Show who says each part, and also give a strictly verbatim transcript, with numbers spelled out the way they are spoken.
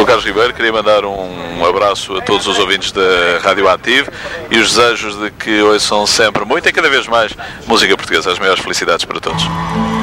Speaker 1: sou o Carlos Ribeiro, queria mandar um abraço a todos os ouvintes da Rádio Ativo e os desejos de que ouçam sempre muito e cada vez mais música portuguesa. As maiores felicidades para todos.